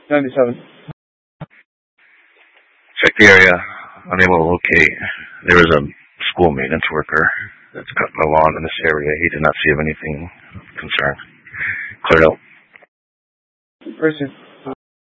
97. Check the area. Unable to locate. There was a school maintenance worker that's cutting the lawn in this area. He did not see of anything of concern. Cleared out. Person.